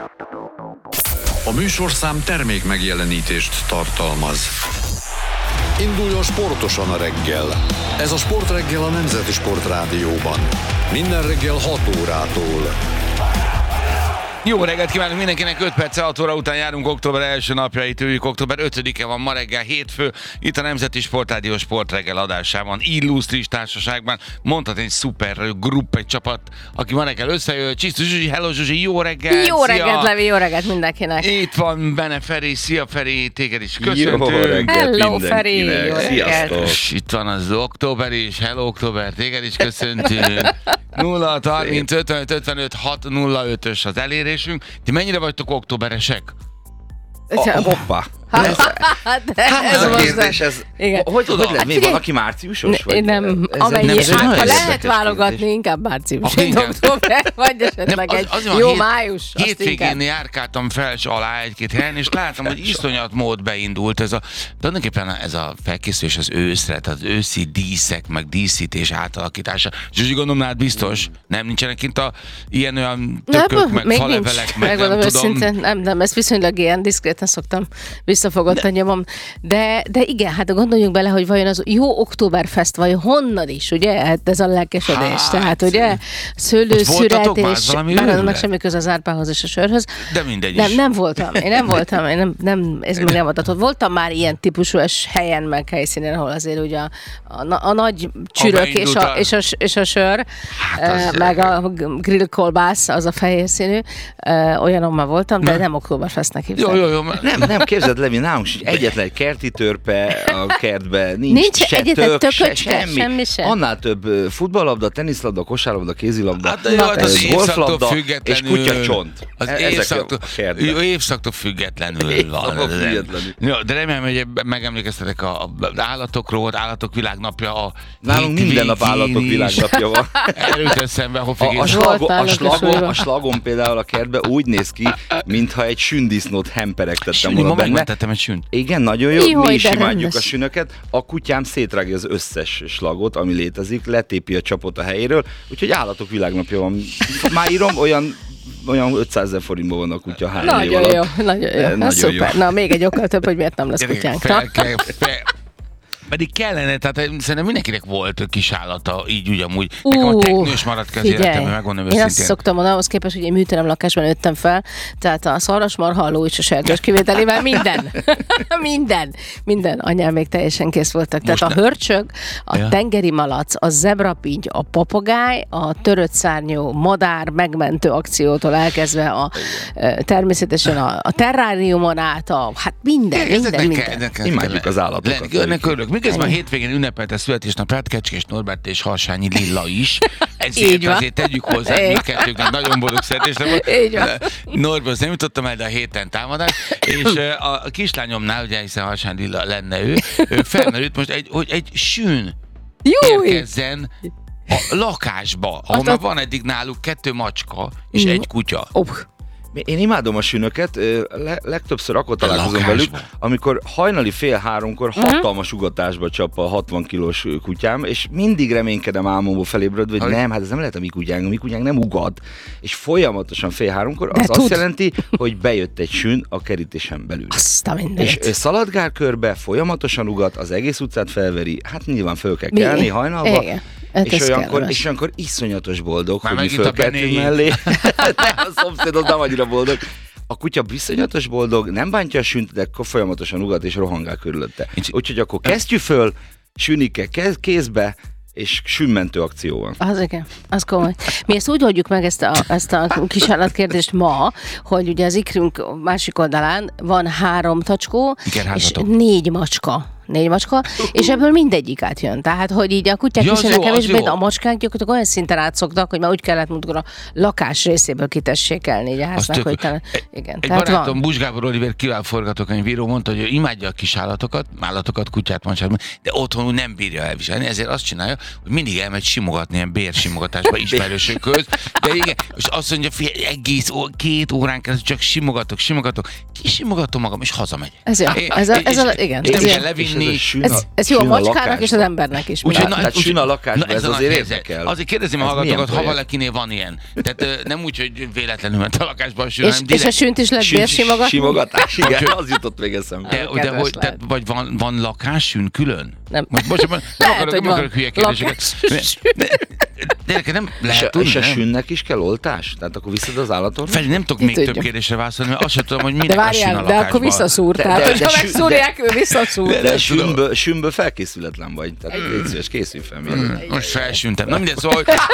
A műsorszám termék megjelenítést tartalmaz. Induljon sportosan a reggel. Ez a Sportreggel a Nemzeti Sportrádióban. Minden reggel 6 órától. Jó reggelt kívánunk mindenkinek, 5 perccel 6 óra után járunk, október első napjait üljük, október 5-e van ma reggel, hétfő, itt a Nemzeti Sportrádió Sportreggel adásában, illusztris társaságban, mondhatni egy szuper grupp, egy csapat, aki ma reggel összejön. Csisztus Zsuzsi, hello Zsuzsi, jó reggelt! Jó reggelt, Levi, jó reggelt mindenkinek! Itt van benne Feri, szia Feri, téged is köszöntünk! Jó reggelt hello Feri, jó sziasztok! És itt van az október is, hello október, téged is köszöntünk! 0 30 55 55 605-ös az elérésünk. Ti mennyire vagytok októberesek? Hoppá! Ez a kérdés, ez... Hogy lehet? Még valaki márciusos? Vagy? Nem, ha lehet válogatni, inkább március, október, vagy esetleg egy jó május. Hétvégén járkáltam fel és alá egy-két helyen, és láttam, hogy iszonyat mód beindult. Tulajdonképpen ez a felkészülés az őszre, az őszi díszek, meg díszítés átalakítása. Zsuzsi, gondolom, nálad biztos? Nem nincsenek kint ilyen-olyan tökök, meg falevelek, meg nem tudom. Nem, ezt viszonylag ilyen diszkréten szoktam visszafogottan nyomom. De igen, hát gondoljunk bele, hogy vajon az jó Oktoberfest vajon honnan is, ugye? Hát ez a lelkesedés. Tehát ugye szőlőszüret és már annak semmi köze az árpához és a sörhöz. De mindegy nem voltam. Én ez még nem adatott. Voltam már ilyen típusú helyen, meg helyszínen, ahol azért ugye a nagy csürök és a sör, meg a grillkolbász, az a fehér színű, olyanon már voltam, de nem Oktoberfestnek hívták. Jó. Nem, képzeld, Levi, nálunk is egyetlen egy kerti törpe a kertben, nincs se tök, semmi. Annál több futballlabda, teniszlabda, kosárlabda, kézilabda, golflabda és kutyacsont. Az évszaktól függetlenül van. De remélem, hogy megemlékeztetek az állatokról, állatok világnapja. Nálunk minden nap állatok világnapja van. Erőt eszembe, a slagom például a kertben úgy néz ki, mintha egy sündisznót hemperegtettem volna benne. Megmentettem egy sünt. Igen, nagyon jó, mi is imádjuk a sünöket. A kutyám szétrágja az összes slagot, ami létezik, letépi a csapot a helyéről, úgyhogy állatok világnapja van. Már írom, olyan 500 000 forintban van a kutya hány év alatt. Nagyon jó. Szuper. Na, még egy okkal több, hogy miért nem lesz kutyánk. Pedig kellene, tehát szerintem mindenkinek volt kis állata, így ugyanúgy. Nekem a teknős maradt ki az életemben, megmondom őszintén. Én azt szoktam mondani, ahhoz képest, hogy egy műterem lakásban nőttem fel, tehát a szarvasmarha, a ló és a sertés kivételével minden anyám még teljesen kész voltak. Tehát a hörcsög, a tengeri malac, a zebrapinty, a papagáj, a törött szárnyú madár megmentő akciótól elkezdve természetesen a terráriumon át, hát minden. Imádjuk az állatokat. Ennek örülök. Miközben a hétvégén ünnepelte születésnapját Kecskés Norbert és Harsányi Lilla is. Ezért azért tegyük hozzá, mindkettőknek nagyon boldog születésnapot. Norbert nem jutottam el, de a héten támadás. És a kislányomnál, ugye hiszen Harsányi Lilla lenne ő felmerült most, hogy egy sün érkezzen a lakásba, ahol már van eddig náluk 2 macska és 1 kutya. Én imádom a sünöket, legtöbbször akkor találkozom velük, amikor hajnali 2:30 hatalmas ugatásba csap a 60 kilós kutyám, és mindig reménykedem álmomból felébredve, hogy nem, hát ez nem lehet a mi kutyánk nem ugat, és folyamatosan 2:30 az azt jelenti, hogy bejött egy sün a kerítésen belül. És szaladgál körbe, folyamatosan ugat, az egész utcát felveri, hát nyilván föl kell kelni hajnalba. És olyankor iszonyatos boldog, hogy mi fölkeltünk mellé. A szomszéd az nem annyira boldog. A kutya viszonyatos boldog, nem bántja a sünt, de folyamatosan ugat és rohangál körülötte. Úgyhogy akkor kezdjük föl, sünike kézbe, és sünmentő akció van. Az igen, az komoly. Mi ezt úgy oldjuk meg ezt a kisállatkérdést ma, hogy ugye az ikrünk másik oldalán van 3 tacskó, és 4 macska. 4 macska, és ebből mindegyik átjön. Tehát, hogy így a kutyák viszonylag kevésbé, de a macskák gyakorlatilag olyan szinten átszoktak, hogy már úgy kellett múltkor a lakás részéből kitessékelni így a háznak, hogy talán... Igen, egy barátom, Busch Gábor Oliver kiváló forgatókönyvíró mondta, hogy ő imádja a kis állatokat, kutyát, mancsát, de otthon úgy nem bírja elviselni, ezért azt csinálja, hogy mindig elmegy simogatni, ilyen bérsimogatásba ismerősökhöz, de igen, és azt mondja, figyelj, egész 2 órán keresztül csak simogatok, kisimogatom magam, és hazamegy. Igen. És Levin enni. Ez jó a macskának és az embernek is. Tehát sün a lakásban, ez azért érdekel. Azért kérdezem a hallgatókat, ha valakinél van ilyen. Tehát nem úgy, hogy véletlenül ment a lakásban a sün, hanem direkt. És a sünt is lehet bérsimogatni? Simogatás, igen, az jutott még eszembe. Vagy van lakássün külön? Nem. Most nem akarok hülye kérdéseket. De nem lehet tudni. És a sünnek is kell oltás? Tehát akkor visszad az állatot? Feli, nem tudok még több kérdésre válaszolni, mert azt sem tudom, hogy minek a sün a lakásban. De akkor visszaszúr. Tehát, hogyha megszúrják, ő visszaszúr. De sünből felkészületlen vagy. Tehát légy szíves, készülj fel. Most felsüntem. Na mindegy,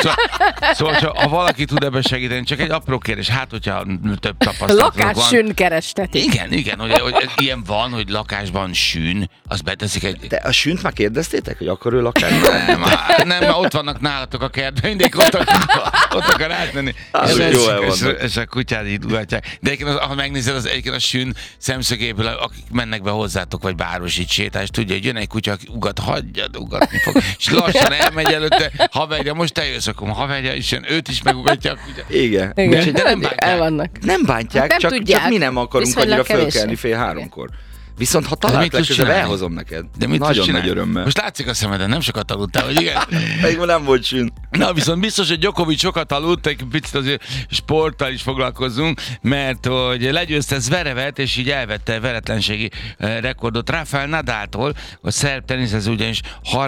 szóval ha valaki tud ebben segíteni, csak egy apró kérdés, hát hogyha több tapasztalatok van. Lakássün kerestetik. Igen, hogy ilyen van, hogy lakásban sün, az beteszik egy... De a sünt már kérdeztétek, hogy akkor ő lakásban? Nem, mert ott vannak nálatok a kertben, mindig ott akar átmenni. És a kutyád így ugatják. De egyébként, ha megnézed, az egyébként a sün szemszögéből, akik mennek be hozzátok, vagy bárhos így sétál, és tudja, hogy jön egy kutya, aki hagyjad, ugatni fog. És lassan elmegy előtte, haverja, most te jössz, akkor haverja is jön, őt is megugatja a kutya. Igen. De nem bántják. Nem bántják, csak mi nem akarunk annyira fölkelni 2:30-kor. Viszont ha talált legközelebb, elhozom neked. De mit nagyon nagy örömmel. Most látszik a szemeden, nem sokat aludtál, vagy igen? Még nem volt sün. Na, viszont biztos, hogy Djokovic sokat aludt, egy picit azért sporttal is foglalkozzunk, mert hogy legyőzte Zverevet, és így elvette veretlenségi rekordot Rafael Nadaltól. A szerb teniszező ugyanis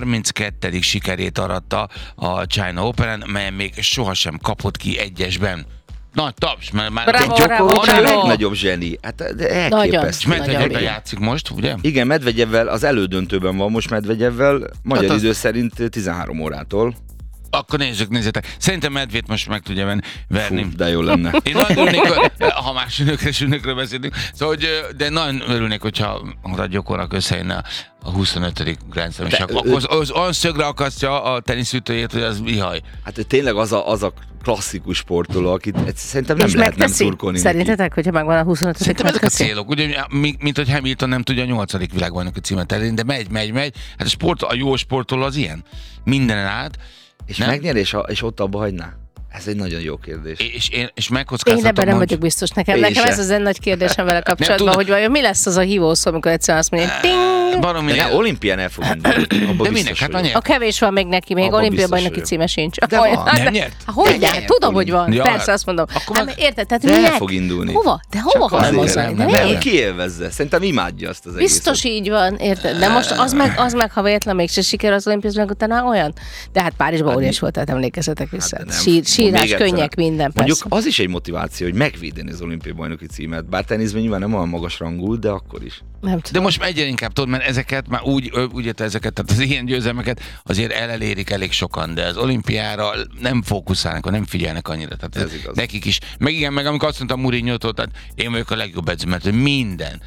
32. sikerét aratta a China Openen, melyen még sohasem kapott ki egyesben. Nagy taps, mert már Djokovic a legnagyobb zseni. Hát elképesztő. Medvegyevvel játszik most, ugye? Igen, Medvegyevvel az elődöntőben van most Medvegyevvel, magyar idő szerint 13 órától. Akkor nézzétek. Szerintem Medvét most meg tudja verni. Fú, de jó lenne. Én nagyon örülnék, ha már sünökről beszélünk. Szóval, de nagyon örülnék, hogyha a Djokovic összejönne a 25. Grand Slam, és akkor az olyan szögre akasztja a teniszütőjét, hogy az ihaj. Hát tényleg az a klasszikus sportoló, akit szerintem nem lehet nem szurkolni. Szerintetek, hogyha megvan a 25. Szerintem ezek a célok, ugye, mint hogy Hamilton nem tudja a 8. világbajnoki címet elérni, de megy. Hát a jó sportoló az ilyen. Mindenen át. És megnyer, és ott abba hagyná? Ez egy nagyon jó kérdés. És megkockáztatom, én ebben nem vagyok biztos. Nekem ez az egy nagy kérdésem vele kapcsolatban, hogy vajon mi lesz az a hívószó, amikor egyszer azt mondja, ting! Olimpián el fog indulni. De minek? Hát a kevés van még neki, még olimpiai bajnoki címe sincs. De van, nem nyert? Hogyan? Tudom, hogy van. Persze, azt mondom. Érted? Tehát de el fog indulni. Hova? De hova halmozni? Nem, kiélvezze. Szerintem imádja azt az egészet. Biztos így van, érted? De most az meg, ha véletlen mégse siker az olimpiai meg utána olyan. De hát Párizsban óriás volt, tehát emlékezzetek vissza. Sírás, könnyek, minden. Mondjuk az is egy motiváció, hogy megvédeni az olimpiai bajnoki címet. Bár teniszben nyilván nem olyan magas rangú, de akkor is. De most egyre inkább tudod, mert ezeket már úgy tehát az ilyen győzelmeket azért elérik elég sokan, de az olimpiára nem fókuszálnak, nem figyelnek annyira. Tehát ez nekik is. Meg igen, meg amikor azt mondtam Mourinho-tól, tehát én vagyok a legjobb edző, mert minden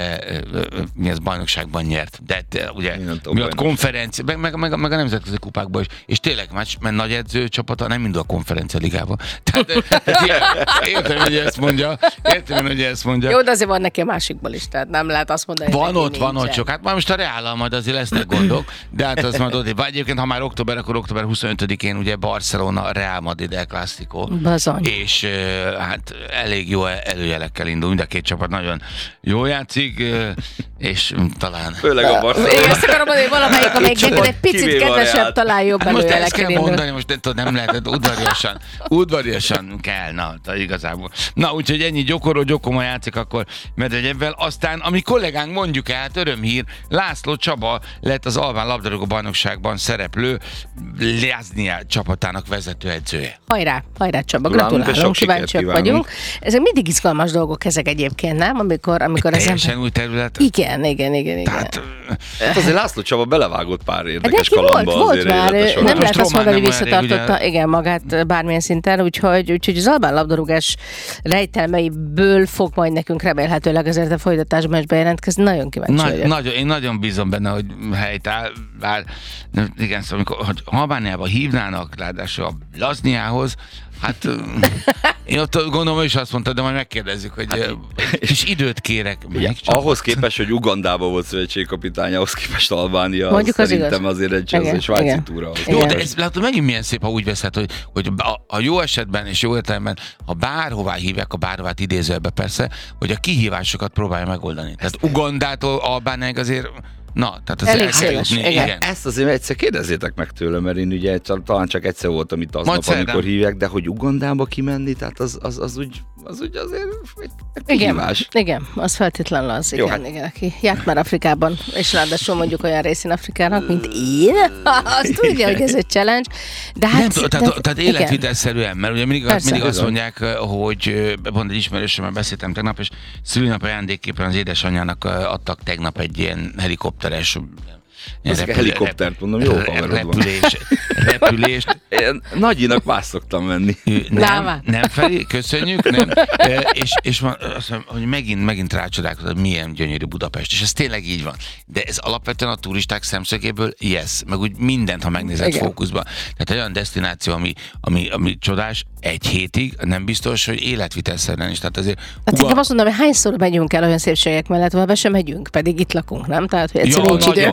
bajnokságban nyert. De ugye mi a konferencia, meg a nemzetközi kupákban is. És tényleg, mert nagy edző csapata nem indul a konferencia ligába. Tehát értem, hogy ezt mondja. Jó, de azért van neki a másikból is, tehát nem lehet azt mondani, van ott sok. Hát már most a Reállal majd azért lesznek gondok, de hát az majd ott. Vagy egyébként, ha már október, akkor október 25-én ugye Barcelona, Real Madrid El Clásico. Bazony. És hát elég jó előjelekkel indul. Mind a két csapat nagyon jól játszik, és talán... Főleg a Barcelona. Én ezt akarom mondani, hogy valamelyik, amelyik egy picit kedvesebb, talán jobb előjelekkel indul. Most ezt kell mondani, most nem lehet, udvariasan kell, igazából. Na, úgyhogy ennyi Gyokoma játszik akkor Medvegyevvel. Aztán, ami kollégánk mondjuk el, hát örömhír, László Csaba lett az Albán labdarúgó bajnokságban szereplő Liaznia csapatának vezetőedzője. Hajrá Csaba, gratulálunk, kíváncsiak vagyunk. Ezek mindig izgalmas dolgok ezek egyébként, nem? Amikor teljesen új terület. Igen. Tehát, azért László Csaba belevágott pár érdekes kalandba. Volt már, nem lehet azt mondani, hogy visszatartotta igen, magát bármilyen szinten, úgyhogy az Albán labdarúgás rejtelmeiből fog majd nekünk remélhetőleg azért a folytatásban is bejelentkezni. Nagyon kíváncsi vagyok. Én nagyon bízom benne, hogy helytáll, bár igen, szóval amikor Albániába hívnának, ráadásul a Lazniához, hát én ott gondolom, ő is azt mondta, de majd megkérdezzük, hogy kis időt kérek. Ahhoz képest, hogy Ugandában volt szövetségkapitány, ahhoz képest Albánia, mondjuk szerintem az azért egy svájci túra. Jó, de ez látod, megint milyen szép, ha úgy veszed, hogy a jó esetben és jó értelemben, ha bárhová hívják, a bárhovát idézőbe persze, hogy a kihívásokat próbálja megoldani. Tehát Ugandától Albániáig azért Na, tehát az elég széles, igen. Ezt azért egyszer kérdezzétek meg tőlem, mert én ugye talán csak egyszer voltam itt aznap, amikor hívják, de hogy Ugandába kimenni, tehát az úgy azért igen, az feltétlenül az, igen, aki járt már Afrikában, és ráadásul mondjuk olyan részén Afrikának, mint én, azt tudja, hogy ez egy challenge, de hát... Tehát életvitelszerűen, mert ugye mindig azt mondják, hogy pont egy ismerősömmel beszéltem tegnap, és szülinap ajándékképpen az édesanyjának adtak tegnap egy ilyen helikopteres helikoptert mondom, jó haverod repülést. Nagyinak más szoktam menni. Nem Feri, köszönjük, nem. És azt mondom, hogy megint rácsodálkozom, hogy milyen gyönyörű Budapest, és ez tényleg így van. De ez alapvetően a turisták szemszögéből meg úgy mindent, ha megnézed fókuszban. Tehát egy olyan desztináció, ami csodás, egy hétig, nem biztos, hogy életvitelszerűen is. Tehát azért... Hát inkább azt mondom, hogy hányszor megyünk el olyan szépségek mellett, be sem megyünk, pedig itt lakunk, nem? Tehát, hogy egyszerűen nincs idő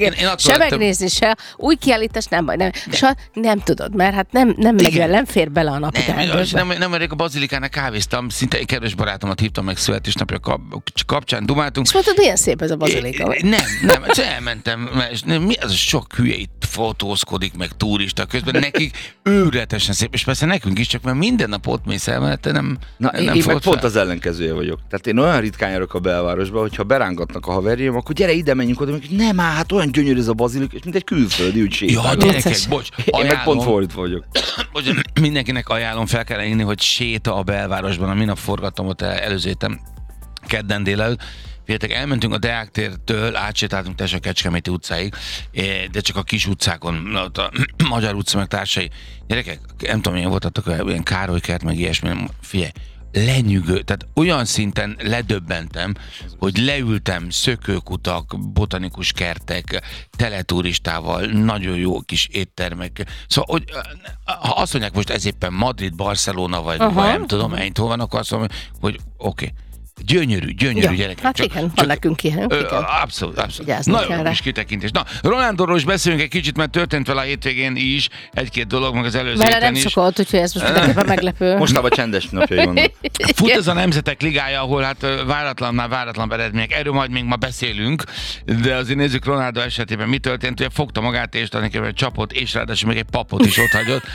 se megnézni, se új kiállítás, nem baj, nem tudod, mert hát nem fér bele a napi teendőkbe. Nem a Bazilikának kávéztam, szinte egy kedves barátomat hívtam meg születésnapja kapcsán, dumáltunk. És mondtad, milyen szép ez a Bazilika? Nem, elmentem, mi az a sok hülye itt fotózkodik, meg turista közben, nekik őrületesen szép, és persze nekünk is, csak mert minden nap ott mész el, mert nem én meg pont az ellenkezője vagyok. Tehát én olyan ritkán járok a belvárosba, hogyha berángatnak a haverjaim, akkor gyere ide, menjünk oda, nem áll, hát olyan gyönyörű ez a Bazilika, és mint egy külföldi, úgy sétál. Ja, gyerekek, bocs. Én meg pont fordítva vagyok. Mindenkinek ajánlom, fel kell írni, hogy séta a belvárosban. A minap forgattam ott előző héten, kedden délelőtt. Figyeljetek, elmentünk a Deák tértől, átsétáltunk a Kecskeméti utcáig, de csak a kis utcákon, a Magyar utca meg társai. Gyerekek, nem tudom, milyen voltatok, ilyen Károlykert, meg ilyesmi, figyelj, lenyűgő, tehát olyan szinten ledöbbentem, hogy leültem, szökőkutak, botanikus kertek, teleturistával, nagyon jó kis éttermek. Szóval, hogy ha azt mondják most ez éppen Madrid, Barcelona, vagy nem tudom, Eindhoven, akkor azt mondom, hogy oké. Gyönyörű gyerekek. Hát igen, van nekünk ilyen. Abszolút. Nagyon kis kitekintés. Na, Ronaldóról is beszélünk egy kicsit, mert történt vele a hétvégen is egy-két dolog, meg az előző héten nem is. Szokott, úgyhogy ez most mindenképpen meglepő. Mostában csendes napjai vannak. Fut ez a Nemzetek Ligája, ahol hát váratlan eredmények. Erről majd még ma beszélünk, de azért nézzük Ronaldo esetében mi történt. Ugye fogta magát, és tulajdonképpen csapot, és ráadásul még egy papot is otthagyott.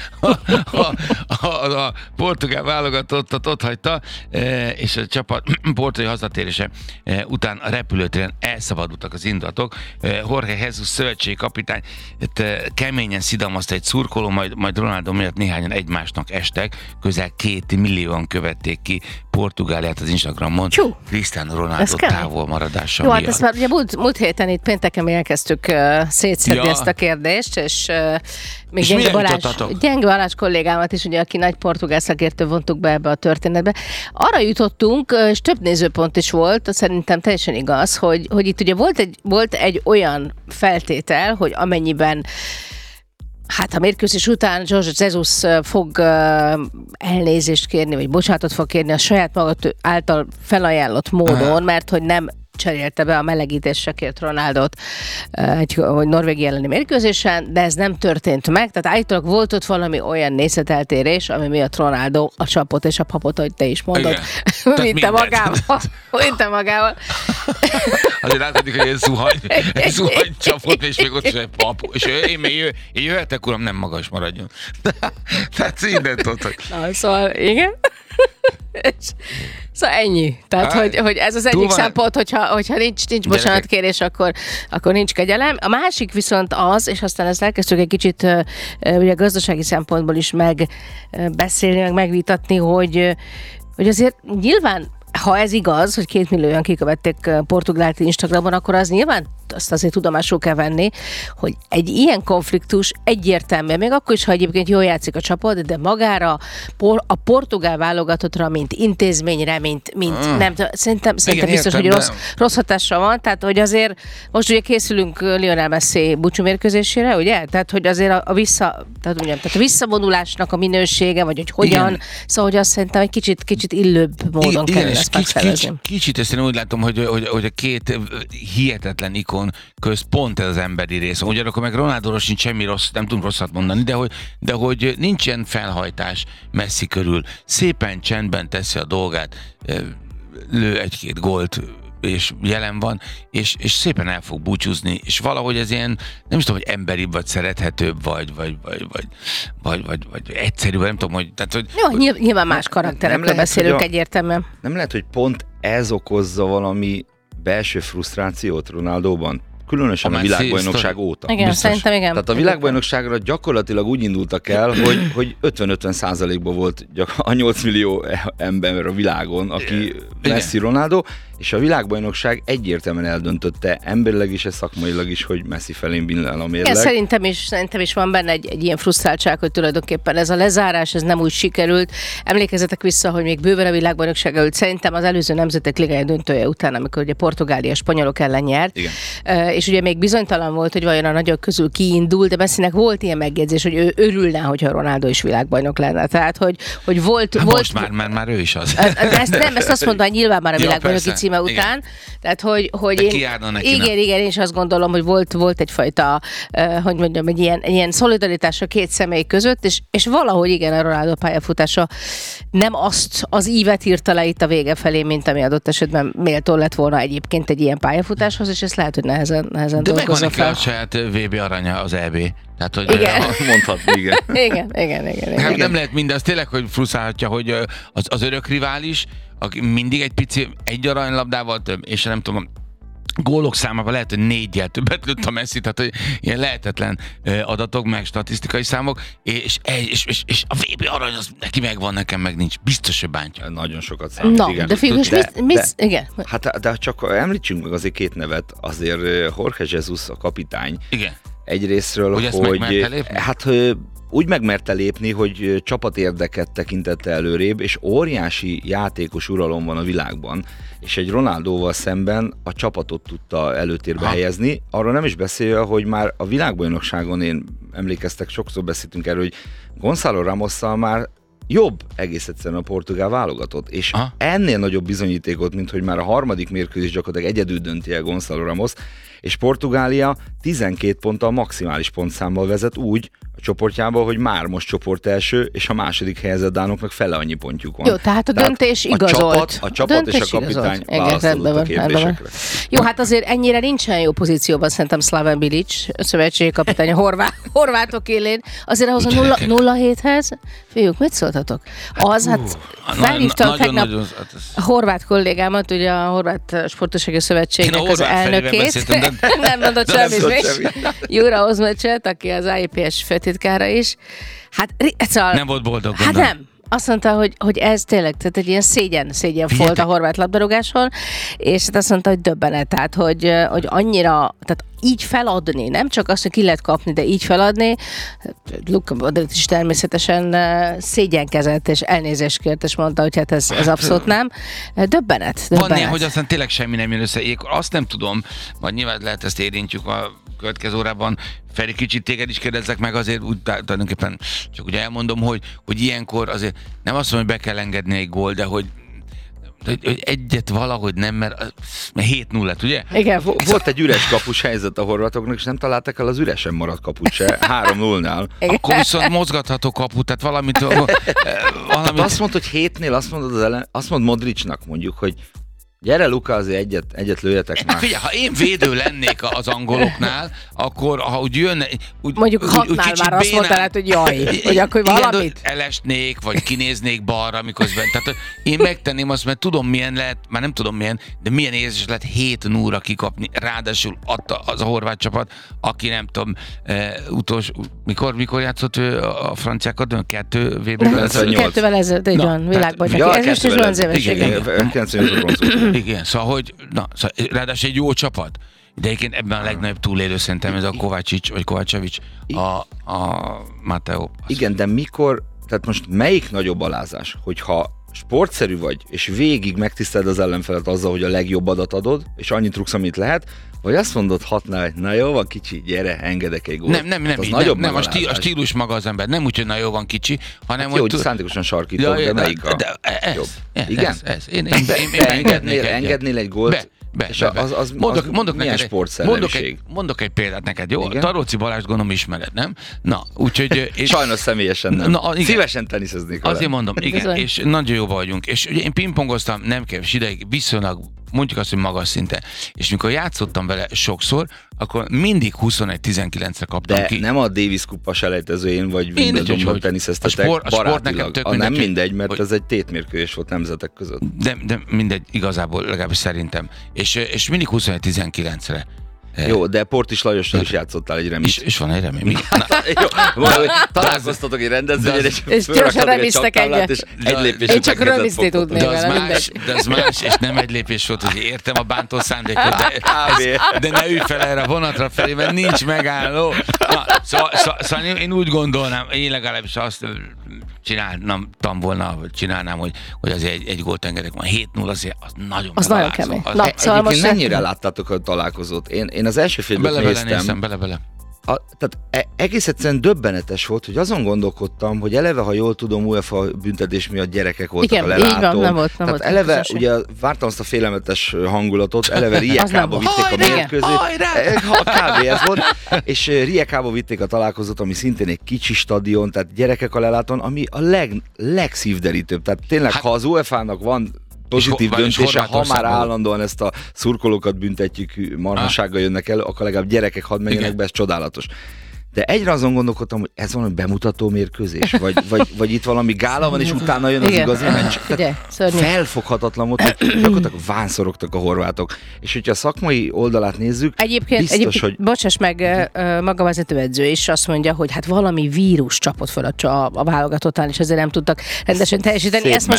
A portugál válogatottat otthagyta, és a csapat portói hazatérése után a repülőtéren elszabadultak az indulatok. Jorge Jesus szövetségkapitány keményen szidalmazta egy szurkoló, majd Ronaldo miatt néhányan egymásnak estek. Közel 2 millióan követték ki Portugáliát az Instagramon. Cristiano Ronaldo távolmaradása miatt. Hát ezt már ugye múlt héten itt pénteken elkezdtük szétszedni ezt a kérdést, és még Gyenge Balázs kollégámat is, ugye, aki nagy portugál szakértő, vontuk be ebbe a történetbe. Arra jutottunk, és több nézőpont is volt, szerintem teljesen igaz, hogy itt ugye volt egy olyan feltétel, hogy amennyiben a mérkőzés után Jorge Jesus fog elnézést kérni, vagy bocsánatot fog kérni a saját maga által felajánlott módon, mert hogy nem cserélte be a melegítésre kért Ronaldot hogy Norvégia elleni mérkőzésen, de ez nem történt meg, tehát állítólag volt ott valami olyan nézeteltérés, ami miatt Ronaldo a csapot és a papot, ahogy te is mondod, vitte magával. Azért láthatjuk, hogy egy zuhany csapot, és még ott is egy pap, és én jöhetek, uram, nem magas maradjon. Tehát mindent ott. Na, szóval, igen. Szóval ennyi. Tehát, hogy ez az egyik szempont, hogyha nincs bocsánatkérés, akkor nincs kegyelem. A másik viszont az, és aztán ezt elkezdtük egy kicsit ugye gazdasági szempontból is megbeszélni, meg megvitatni, hogy azért nyilván, ha ez igaz, hogy 2 millióan kikövették Portugált Instagramon, akkor az nyilván azt azért tudomásul kell venni, hogy egy ilyen konfliktus egyértelműen, még akkor is, ha egyébként jól játszik a csapat, de magára a portugál válogatottra, mint intézményre, mint nem, szerintem biztos, hogy rossz hatással van, tehát hogy azért most ugye készülünk Lionel Messi búcsúmérkőzésére, ugye? Tehát, hogy azért a visszavonulásnak a minősége, vagy hogy hogyan, igen. Szóval, hogy azt szerintem egy kicsit illőbb módon kell ezt megszervezni. Kicsit ezt én úgy látom, hogy a két hihetetlen ikon köz pont ez az emberi rész. Ugyanakkor meg Ronaldóról sincs semmi rossz, nem tudunk rosszat mondani, de hogy nincsen felhajtás Messi körül. Szépen csendben teszi a dolgát, lő 1-2 gólt, és jelen van, és szépen el fog búcsúzni, és valahogy ez ilyen, nem is tudom, hogy emberibb, vagy szerethetőbb, vagy egyszerű, nem tudom, hogy... Tehát, hogy jó, nyilván más karakterekről beszélünk egyértelműen. Nem lehet, hogy pont ez okozza valami belső frusztrációt Ronaldóban? Különösen a világbajnokság óta. Igen, szerintem igen. Tehát a világbajnokságra gyakorlatilag úgy indultak el, hogy 50-50%-ban volt a 8 millió ember a világon, aki Messi, Ronaldo, és a világbajnokság egyértelműen eldöntötte emberileg is, és szakmailag is, hogy Messi felén billen a mérleg. Szerintem is van benne egy ilyen frusztráltság, hogy tulajdonképpen ez a lezárás, ez nem úgy sikerült. Emlékezzetek vissza, hogy még bőven a világbajnokság előtt szerintem az előző Nemzetek Ligája döntője után, amikor ugye Portugália spanyolok ellen nyert. Igen. És ugye még bizonytalan volt, hogy vajon a nagyok közül kiindul, de Messinek volt ilyen megjegyzés, hogy ő örülne, hogyha Ronaldo is világbajnok lenne. Tehát, hogy volt... Most már ő is az. Ezt azt mondta, hogy nyilván már a világbajnoki címe után. Tehát, hogy én is azt gondolom, hogy volt egyfajta, hogy mondjam, egy ilyen szolidaritás a két személy között, és valahogy igen, a Ronaldo pályafutása nem azt az ívet írta le itt a vége felé, mint ami adott esetben méltó lett volna egyébként egy ilyen pályafutáshoz, és ezt lehet, hogy nehezen de megvan neki a saját VB aranya az EB. Tehát, hogy igen. Mondhatni, igen. Igen. Hát nem lehet mindaz, tényleg, hogy frusztrálhatja, hogy az örök rivális, aki mindig egy pici, egy aranylabdával több, és nem tudom, gólok számában lehet, hogy 4-jel többet lőtt a Messi, tehát hogy ilyen lehetetlen adatok, meg statisztikai számok, és a VB arany az neki megvan, nekem meg nincs. Biztos, hogy bántja. Nagyon sokat számít, no, igen. Igen. De csak említsünk meg azért két nevet, azért Jorge Jesus a kapitány. Igen. Egyrésztről, hogy úgy megmerte lépni, hogy csapatérdeket tekintette előrébb, és óriási játékos uralom van a világban, és egy Ronaldóval szemben a csapatot tudta előtérbe helyezni. Arról nem is beszélve, hogy már a világbajnokságon, én emlékeztek, sokszor beszéltünk erről, hogy Gonzalo Ramosszal már jobb egész egyszerűen a portugál válogatott, és ennél nagyobb bizonyítékot, mint hogy már a harmadik mérkőzés gyakorlatilag egyedül dönti el Gonzalo Ramos, és Portugália 12 ponttal maximális pontszámmal vezet úgy a csoportjában, hogy már most csoport első, és a második helyezett dánoknak fele annyi pontjuk van. Jó, tehát a döntés igazolt. A csapat és a kapitány válaszolott a kérdésekre. Jó, hát azért ennyire nincsen jó pozícióban szerintem Slaven Bilic, szövetségi kapitány a horvátok élén. Azért ahhoz a 0-7-hez, fiúk, mit szóltatok? Felhívtam tegnap a horvát kollégámat, ugye a Horvát Sportossági Szövetségnek az elnökét. Nem mondott semmit. Jura Ozmecset, aki az IPS főtitkára is. Hát, szóval, nem volt boldog. Hát nem. Azt mondta, hogy ez tényleg, tehát egy ilyen szégyen volt a horvát labdarúgáson, és azt mondta, hogy döbbenet, tehát hogy annyira, tehát így feladni, nem csak azt, hogy ki lehet kapni, de így feladni, Luka Modric is természetesen szégyenkezett, és elnézést kért, és mondta, hogy hát ez abszolút nem. Döbbenet. Van néha, hogy aztán tényleg semmi nem jön össze. Én azt nem tudom, majd nyilván lehet ezt érintjük a következő órában. Feri, kicsit téged is kérdezzek meg, azért úgy tulajdonképpen csak ugye elmondom, hogy ilyenkor azért nem azt mondom, hogy be kell engedni egy gól, de hogy egyet valahogy nem, mert 7-0, ugye? Igen. Volt egy üres kapus helyzet a horvátoknak, és nem találták el az üresen maradt kaput se, 3-0-nál. Akkor viszont mozgatható kaput, tehát valamit... Azt mondod, hogy 7-nél, azt mondod Modricnak mondjuk, hogy gyere, Luka, azért egyet lőjetek már. Figyelj, ha én védő lennék az angoloknál, akkor ha úgy jönne... Mondjuk 6-nál már azt mondtál, hogy jaj, hogy akkor valamit... Elesnék, vagy kinéznék balra, miközben. Tehát én megtenném azt, mert tudom milyen lehet, már nem tudom milyen, de milyen érzés lehet 7-0-ra kikapni. Ráadásul adta az a horvát csapat, aki nem tudom, utolsó... Mikor játszott ő a franciákat? 2 VB-ben? 2-vel ezelőtt, így van, világbajnok. Ez most is bronzéves. Igen, szóval, ráadásul egy jó csapat. De egyébként ebben a legnagyobb túlélő szerintem ez a Kovácsevics, a Mateo. Igen, de mikor, tehát most melyik nagyobb alázás, hogyha sportszerű vagy, és végig megtiszteled az ellenfelet azzal, hogy a legjobb adat adod, és annyit rúgsz, amit lehet, vagy azt mondod 6-nál, hogy na jó, van kicsi, gyere, engedek egy gólt. Nem, a stílus maga az ember. Nem úgy, hogy na jó, van kicsi, hanem jó, hogy szándékosan sarkítok, de melyik a jobb? Igen? Én engednél egy gólt, és az milyen sportszellemiség? Mondok egy példát neked, jó? Taróci Balázs, gondolom ismered, nem? Na, úgyhogy... Sajnos személyesen nem. Szívesen teniszeznék vele. Azért mondom, igen, és nagyon jó vagyunk. És ugye én pingpongoztam, nem kevés ideig, viszonylag mondjuk azt, hogy magas szinten. És mikor játszottam vele sokszor, akkor mindig 21-19-re kaptam ki. De nem a Davis kupa selejtezőjén, vagy Wimbledonban teniszeztetek barátilag. Nem mindegy, mert ez egy tétmérkőzés volt nemzetek között. De mindegy, igazából legalábbis szerintem. És mindig 21-19-re. Jó, de Portis Lajossal is játszottál egy remit. És van egy remit. Találkoztatok egy rendezvényen, és gyorsan remisztek egyet. És egy lépés én csak remisztét tudnék vele. De az más, és nem egy lépés volt, hogy értem a bántó szándékot, de ne ülj fel erre a vonatra felé, mert nincs megálló. Szóval én úgy gondolnám, én legalábbis azt csinálnám, hogy azért egy gólt engedek, van 7-0, azért az nagyon az nagyon kemény. Egyébként mennyire láttátok a találkozót? Én az első félből néztem. Bele. Tehát egész egyszerűen döbbenetes volt, hogy azon gondolkodtam, hogy eleve, ha jól tudom, UEFA büntetés miatt gyerekek voltak a lelátón. Igen, nem volt. Tehát eleve, ugye vártam azt a félelmetes hangulatot, eleve Rijekába vitték a mérkőzést. Kb. Ez volt. És Rijekába vitték a találkozót, ami szintén egy kicsi stadion, tehát gyerekek a lelátón, ami a legszívderítőbb. Tehát tényleg, ha az UEFA-nak van pozitív döntése, ha már állandóan ezt a szurkolókat büntetjük, marhasággal jönnek elő, akkor legalább gyerekek hadd menjenek be, ez csodálatos. De egyre azon gondolkodtam, hogy ez valami bemutató mérkőzés, vagy itt valami gála van, és utána jön az igazi meccs. Felfoghatatlan volt, hogy gyakorlatilag vánszorogtak a horvátok. És hogyha a szakmai oldalát nézzük, egyébként hogy... Bocsáss meg, maga vezetőedző is azt mondja, hogy hát valami vírus csapott föl a válogatottál, és ezért nem tudtak rendesen teljesíteni. Ezt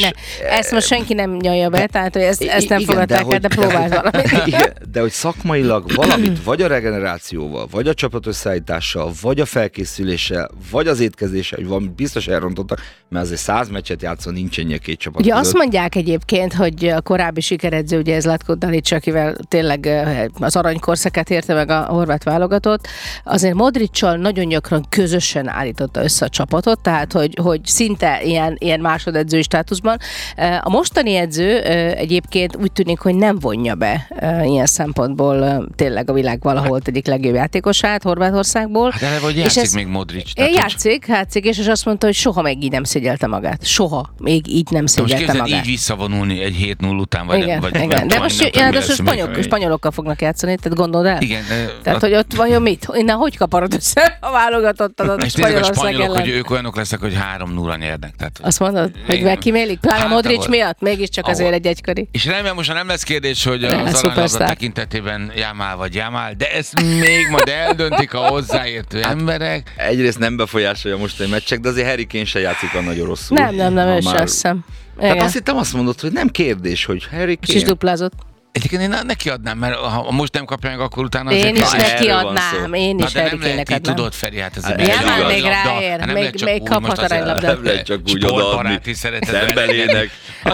most senki nem nyalja be, tehát hogy ezt nem fogadták el, de próbált valamit. De hogy szakmailag valamit, vagy a regenerációval, vagy a csapatösszeállítással, vagy a felkészüléssel, vagy az étkezéssel, hogy valami biztos elrontottak, mert azért 100 meccset játszani nincs ennyi a két csapat ugye között. Azt mondják egyébként, hogy a korábbi sikeredző, ugye ez Zlatko Dalic, akivel tényleg az aranykorszakát érte meg a horvát válogatott, azért Modrićsal nagyon gyakran közösen állította össze a csapatot, tehát hogy szinte ilyen másodedzői státuszban. A mostani edző egyébként úgy tűnik, hogy nem vonja be ilyen szempontból tényleg a világ valahol egyik legjobb játékosát Horvátországból. Hát eleve, hogy játszik még Modrić. Játszik, és azt mondta, hogy soha még így nem szégyelte magát. Soha még így nem szégyelte magát. Így visszavonulni egy 7-0 után, vagy igen. De most spanyolokkal fognak játszani, tehát gondold el? Igen. Tehát, hogy ott vajon mit? Innen hogy kaparod össze a válogatottat a Spanyolország ellen? Hogy ők olyanok lesznek, hogy 3-0 nyernek. Azt mondod, hogy megkímélik? Pláne Modrić miatt? Mégiscsak azért egy egykori. És remélem, most nem lesz kérdés, hogy az aranylabda tekintetében Yamal vagy Yamal, de ezt még majd eldöntik a hozzáértő emberek. Egyrészt nem befolyásolja most egy meccsek, de azért Harry Kane se játszik olyan nagyon rosszul. Nem, ő sem azt hiszem. Tehát azt hittem, azt mondod, hogy nem kérdés, hogy Harry Kane. És is duplázott. Egyébként én neki adnám, mert ha most nem kapja meg, akkor utána... Én is neki adnám, én is Harry Kane-nek adnám. Ti tudod, Feri, hát ez Yamal még ráér, még kaphat aranylabdát. Nem lehet csak úgy odaadni. Szembelének.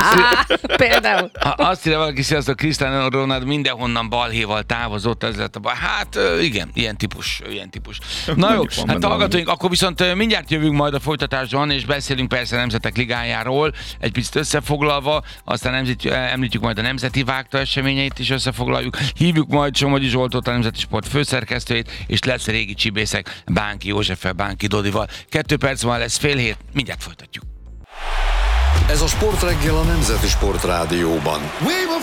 Például. Azt írja valaki, hogy Cristiano Ronaldo mindenhonnan balhéval távozott, ez lett a hát igen, ilyen típus. Na jó, hát hallgatóink, akkor viszont mindjárt jövünk majd a folytatásban, és beszélünk persze a Nemzetek Ligájáról, egy picit összefoglalva, aztán említjük majd a nemzeti vágta eseményeit is összefoglaljuk, hívjuk majd Somogyi Zsoltot, a Nemzeti Sport főszerkesztőjét, és lesz régi csibészek Bánki Józseffel, Bánki Dodival. 2 perc van, lesz 6:30, mindjárt folytatjuk. Ez a Sportreggel a Nemzeti Sport Rádióban.